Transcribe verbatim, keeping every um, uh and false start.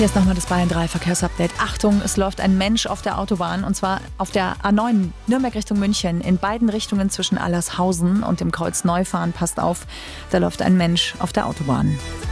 Hier ist nochmal das Bayern drei Verkehrsupdate. Achtung, es läuft ein Mensch auf der Autobahn und zwar auf der A neun Nürnberg Richtung München. In beiden Richtungen zwischen Allershausen und dem Kreuz Neufahren. Passt auf, da läuft ein Mensch auf der Autobahn.